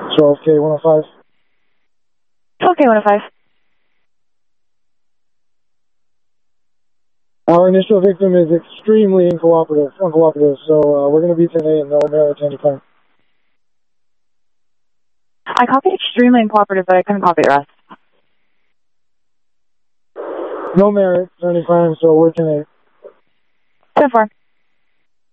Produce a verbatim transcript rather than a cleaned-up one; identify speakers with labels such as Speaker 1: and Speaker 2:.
Speaker 1: twelve K one oh five.
Speaker 2: twelve K one oh five.
Speaker 1: Our initial victim is extremely uncooperative, uncooperative, so uh, we're going to be today and no merit to any claim.
Speaker 2: I copied extremely uncooperative, but I couldn't copy the rest.
Speaker 1: No merit to any crime, so we're ten eight.
Speaker 2: ten four.